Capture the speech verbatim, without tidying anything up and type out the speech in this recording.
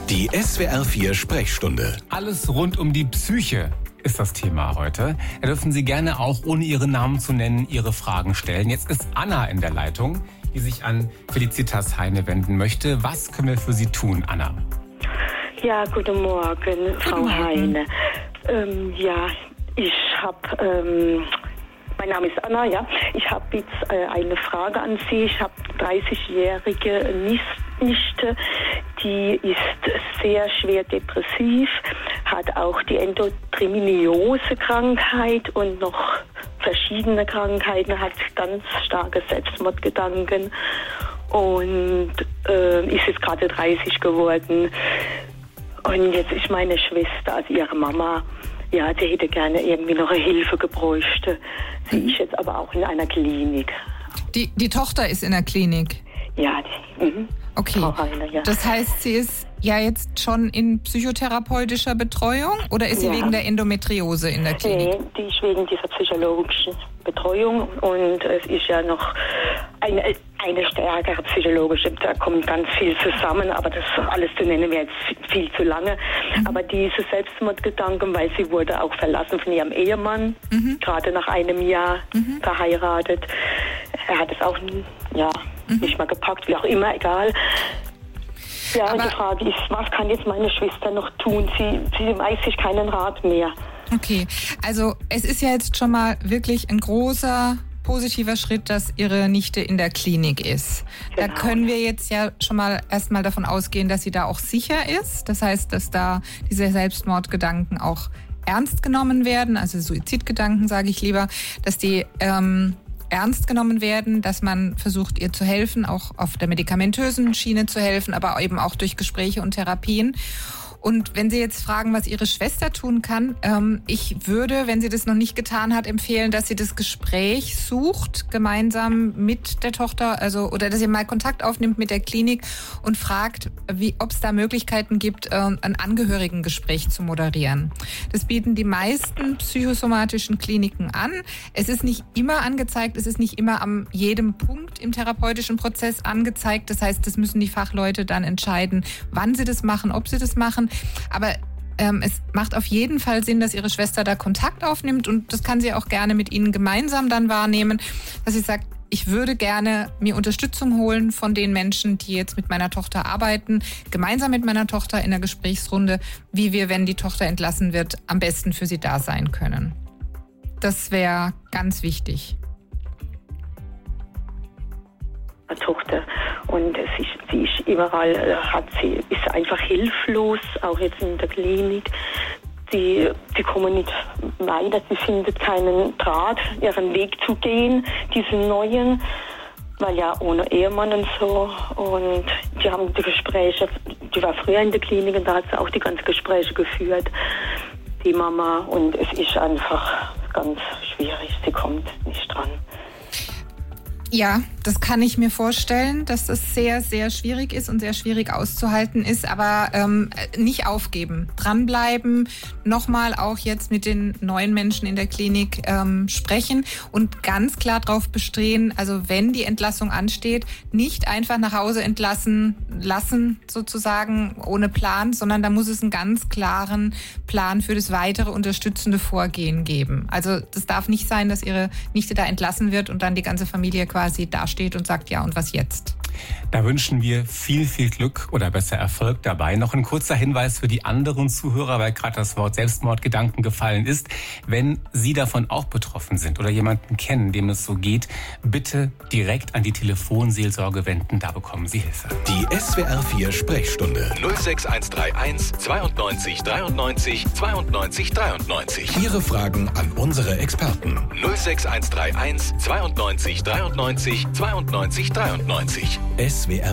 Die S W R vier Sprechstunde. Alles rund um die Psyche ist das Thema heute. Da dürfen Sie gerne auch, ohne Ihren Namen zu nennen, Ihre Fragen stellen. Jetzt ist Anna in der Leitung, die sich an Felicitas Heine wenden möchte. Was können wir für Sie tun, Anna? Ja, guten Morgen, Frau Guten Morgen. Heine. Ähm, ja, ich habe, ähm, mein Name ist Anna, ja. Ich habe jetzt äh, eine Frage an Sie. Ich habe dreißigjährige Nichte, die ist sehr schwer depressiv, hat auch die Endometriose-Krankheit und noch verschiedene Krankheiten, hat ganz starke Selbstmordgedanken und äh, ist jetzt gerade dreißig geworden. Und jetzt ist meine Schwester, also ihre Mama, ja, die hätte gerne irgendwie noch eine Hilfe gebräuchte. Sie ist jetzt aber auch in einer Klinik. Die, die Tochter ist in der Klinik? Ja, die, mhm. Okay. Frau Heine, ja. Das heißt, sie ist ja jetzt schon in psychotherapeutischer Betreuung oder ist sie Ja. wegen der Endometriose in der Klinik? Nee, die ist wegen dieser psychologischen Betreuung und es ist ja noch eine, eine stärkere psychologische, da kommt ganz viel zusammen, aber das alles zu nennen wäre jetzt viel zu lange. Mhm. Aber diese Selbstmordgedanken, weil sie wurde auch verlassen von ihrem Ehemann, mhm. gerade nach einem Jahr mhm. verheiratet. Er hat es auch ja, mhm. nicht mal gepackt, wie auch immer, egal. Ja, aber und die Frage ist, was kann jetzt meine Schwester noch tun? Sie, sie weiß sich keinen Rat mehr. Okay, also es ist ja jetzt schon mal wirklich ein großer positiver Schritt, dass Ihre Nichte in der Klinik ist. Genau. Da können wir jetzt ja schon mal erstmal davon ausgehen, dass sie da auch sicher ist. Das heißt, dass da diese Selbstmordgedanken auch ernst genommen werden, also Suizidgedanken sage ich lieber, dass die ähm, ernst genommen werden, dass man versucht, ihr zu helfen, auch auf der medikamentösen Schiene zu helfen, aber eben auch durch Gespräche und Therapien. Und wenn Sie jetzt fragen, was Ihre Schwester tun kann, ähm, ich würde, wenn sie das noch nicht getan hat, empfehlen, dass sie das Gespräch sucht, gemeinsam mit der Tochter, also oder dass sie mal Kontakt aufnimmt mit der Klinik und fragt, wie, ob es da Möglichkeiten gibt, ähm, ein Angehörigengespräch zu moderieren. Das bieten die meisten psychosomatischen Kliniken an. Es ist nicht immer angezeigt, es ist nicht immer am jedem Punkt im therapeutischen Prozess angezeigt. Das heißt, das müssen die Fachleute dann entscheiden, wann sie das machen, ob sie das machen. Aber ähm, es macht auf jeden Fall Sinn, dass Ihre Schwester da Kontakt aufnimmt und das kann sie auch gerne mit Ihnen gemeinsam dann wahrnehmen, dass sie sagt, ich würde gerne mir Unterstützung holen von den Menschen, die jetzt mit meiner Tochter arbeiten, gemeinsam mit meiner Tochter in der Gesprächsrunde, wie wir, wenn die Tochter entlassen wird, am besten für sie da sein können. Das wäre ganz wichtig. Tochter und es ist, sie ist überall, hat sie ist einfach hilflos, auch jetzt in der Klinik. Die, die kommen nicht weiter, sie findet keinen Draht, ihren Weg zu gehen, diesen neuen, weil ja ohne Ehemann und so. Und die haben die Gespräche, die war früher in der Klinik und da hat sie auch die ganzen Gespräche geführt, die Mama. Und es ist einfach ganz schwierig, sie kommt nicht dran. Ja, das kann ich mir vorstellen, dass das sehr, sehr schwierig ist und sehr schwierig auszuhalten ist, aber ähm, nicht aufgeben, dranbleiben, nochmal auch jetzt mit den neuen Menschen in der Klinik ähm, sprechen und ganz klar darauf bestehen, also wenn die Entlassung ansteht, nicht einfach nach Hause entlassen lassen sozusagen ohne Plan, sondern da muss es einen ganz klaren Plan für das weitere unterstützende Vorgehen geben. Also das darf nicht sein, dass Ihre Nichte da entlassen wird und dann die ganze Familie quasi dasteht und sagt, ja, und was jetzt? Da wünschen wir viel, viel Glück oder besser Erfolg dabei. Noch ein kurzer Hinweis für die anderen Zuhörer, weil gerade das Wort Selbstmordgedanken gefallen ist. Wenn Sie davon auch betroffen sind oder jemanden kennen, dem es so geht, bitte direkt an die Telefonseelsorge wenden, da bekommen Sie Hilfe. Die S W R vier Sprechstunde. null sechs eins drei eins zweiundneunzig dreiundneunzig zweiundneunzig dreiundneunzig. Ihre Fragen an unsere Experten. null sechs eins drei eins zweiundneunzig dreiundneunzig zweiundneunzig dreiundneunzig. S W R